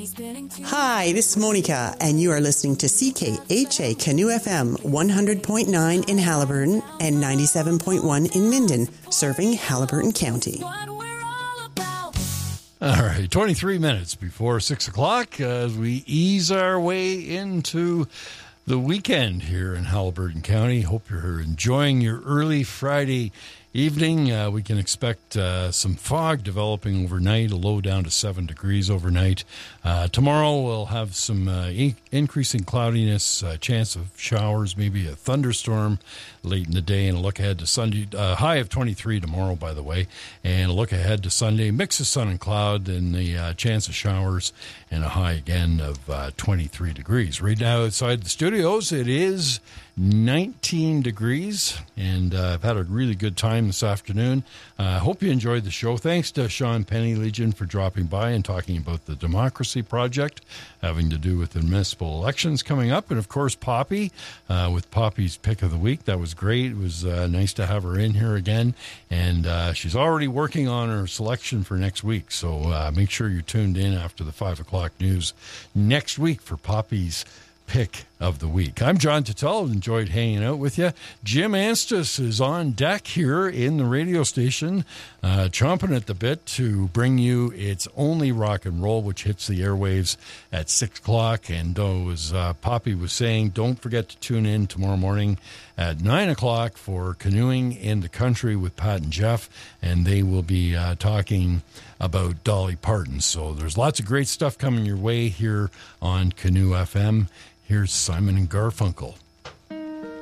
Hi, this is Monica, and you are listening to CKHA Canoe FM 100.9 in Haliburton and 97.1 in Minden, serving Haliburton County. All right, 23 minutes before 6 o'clock as we ease our way into the weekend here in Haliburton County. Hope you're enjoying your early Friday evening. We can expect some fog developing overnight, a low down to 7 degrees overnight. Tomorrow we'll have some increasing cloudiness, chance of showers, maybe a thunderstorm late in the day, and a look ahead to Sunday. High of 23 tomorrow, by the way, and a look ahead to Sunday. Mix of sun and cloud, and the chance of showers, and a high again of 23 degrees. Right now outside the studios, it is 19 degrees, and I've had a really good time this afternoon. I hope you enjoyed the show. Thanks to Sean Penny Legion for dropping by and talking about the Democracy Project, having to do with the municipal elections coming up, and of course Poppy with Poppy's Pick of the Week. That was great. It was nice to have her in here again, and she's already working on her selection for next week, so make sure you're tuned in after the 5 o'clock news next week for Poppy's Pick of the Week. I'm John Tuttle. Enjoyed hanging out with you. Jim Anstis is on deck here in the radio station, chomping at the bit to bring you It's Only Rock and Roll, which hits the airwaves at 6 o'clock. And as Poppy was saying, don't forget to tune in tomorrow morning at 9 o'clock for Canoeing in the Country with Pat and Jeff, and they will be talking about Dolly Parton. So there's lots of great stuff coming your way here on Canoe FM. Here's Simon and Garfunkel.